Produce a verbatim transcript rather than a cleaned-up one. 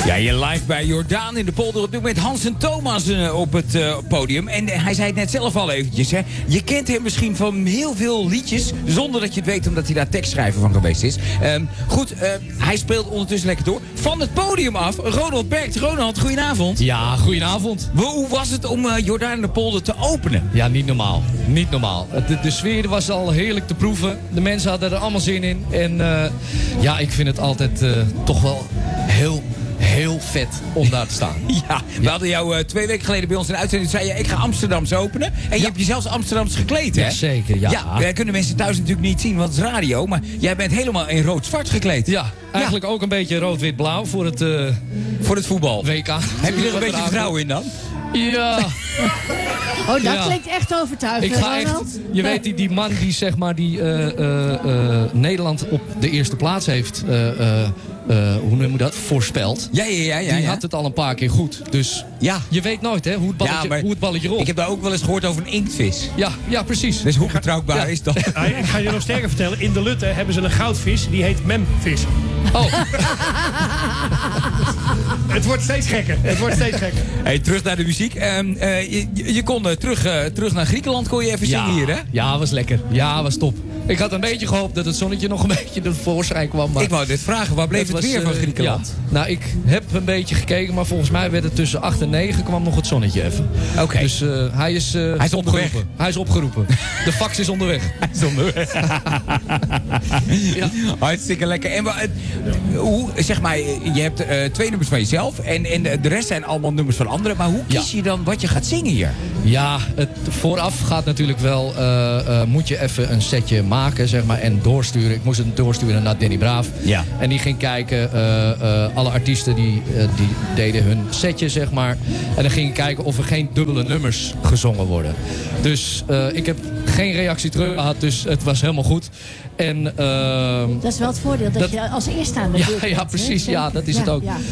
Ja, je live bij Jordaan in de polder. Op dit moment Hans en Thomas uh, op het uh, podium. En uh, hij zei het net zelf al eventjes. Hè. Je kent hem misschien van heel veel liedjes. Zonder dat je het weet, omdat hij daar tekstschrijver van geweest is. Um, goed, uh, hij speelt ondertussen lekker door. Van het podium af, Ronald Bergt. Ronald, goedenavond. Ja, goedenavond. Hoe was het om uh, Jordaan in de polder te openen? Ja, niet normaal. Niet normaal. De, de sfeer was al heerlijk te proeven. De mensen hadden er allemaal zin in. En uh, ja, ik vind het altijd uh, toch wel heel... heel vet om daar te staan. Ja, we ja. hadden jou uh, twee weken geleden bij ons in de uitzending. Toen zei je, ik ga Amsterdams openen. En je ja. hebt je zelfs Amsterdams gekleed, hè? Ja, zeker, ja. Ja, dat kunnen mensen thuis natuurlijk niet zien, want het is radio. Maar jij bent helemaal in rood-zwart gekleed. Ja, eigenlijk ja. ook een beetje rood-wit-blauw voor het... Uh, voor het voetbal. W K. Heb je er een beetje vertrouwen in dan? Ja. Oh, dat ja. klinkt echt overtuigend. Ik ga echt, je weet, die, die man die, zeg maar, die uh, uh, uh, Nederland op de eerste plaats heeft... Uh, uh, Uh, hoe noem je dat? Voorspeld. Ja, ja, ja, ja, die ja. had het al een paar keer goed. Dus ja. je weet nooit hè, hoe, het balletje, ja, hoe het balletje rolt. Ik heb daar ook wel eens gehoord over een inktvis. Ja, ja precies. Dus hoe betrouwbaar ja. is dat? Ja, ik ga je nog sterker vertellen. In de Lutte hebben ze een goudvis. Die heet memvis. Oh. Het wordt steeds gekker. Het wordt steeds gekker. Hey, terug naar de muziek. Um, uh, je, je kon uh, terug, uh, terug naar Griekenland. Kon je even ja. zingen hier, hè? Ja, was lekker. Ja, was top. Ik had een beetje gehoopt dat het zonnetje nog een beetje tevoorschijn kwam. Maar ik wou dit vragen. Waar bleef het, het weer uh, van Griekenland? Ja. Nou, ik heb een beetje gekeken. Maar volgens mij werd het tussen acht en negen kwam nog het zonnetje even. Oké. Okay. Dus uh, hij is, uh, hij is opgeroepen. onderweg. Hij is opgeroepen. De fax is onderweg. Hij is onderweg. Ja. Hartstikke lekker. En uh, hoe, zeg maar, je hebt uh, twee nummers van jezelf. En, en de rest zijn allemaal nummers van anderen. Maar hoe kies ja. je dan wat je gaat zingen hier? Ja, het vooraf gaat natuurlijk wel... Uh, uh, moet je even een setje maken, zeg maar, en doorsturen. Ik moest het doorsturen naar Danny Braaf. Ja. En die ging kijken. Uh, uh, alle artiesten die, uh, die deden hun setje, zeg maar. En dan ging ik kijken of er geen dubbele nummers gezongen worden. Dus uh, ik heb geen reactie terug gehad. Dus het was helemaal goed. En, uh, dat is wel het voordeel, dat, dat je als eerste aan de ja, beurt bent. Ja, precies. Ja, dat is ja, het ook. Ja.